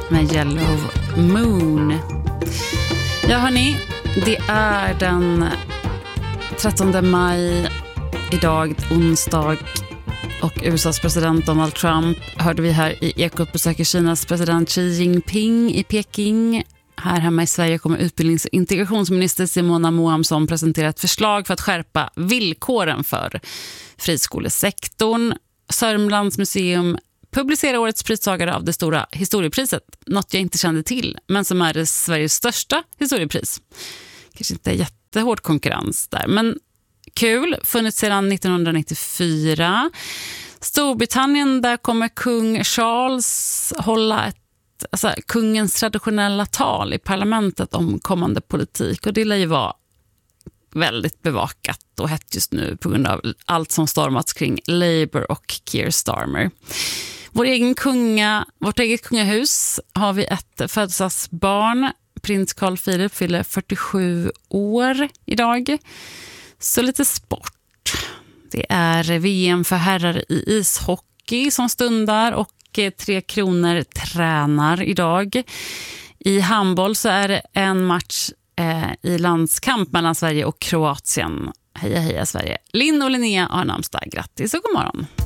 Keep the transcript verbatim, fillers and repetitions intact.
med Yellow Moon. Ja hörni, det är den trettonde maj idag, onsdag, och U S A:s president Donald Trump hörde vi här i Ekot besöker Kinas president Xi Jinping i Peking. Här hemma i Sverige kommer utbildnings- och integrationsminister Simona Moamsson presentera ett förslag för att skärpa villkoren för friskolesektorn. Sörmlands museum publicerar årets pristagare av det stora historiepriset, något jag inte kände till, men som är det Sveriges största historiepris. Kanske inte jättehård konkurrens där, men kul. Funnits sedan nittonhundranittiofyra. Storbritannien, där kommer kung Charles hålla ett Alltså, kungens traditionella tal i parlamentet om kommande politik, och det lär ju vara väldigt bevakat och hett just nu på grund av allt som stormats kring Labour och Keir Starmer. Vår egen kunga, vårt eget kungahus har vi ett födelsedagsbarn. Prins Carl Philip fyller fyrtiosju år idag. Så lite sport. Det är V M för herrar i ishockey som stundar, och Tre Kronor tränar idag. I handboll så är det en match eh, i landskamp mellan Sverige och Kroatien. Heja heja Sverige. Linn och Linnea har namnsdag. Grattis och god morgon.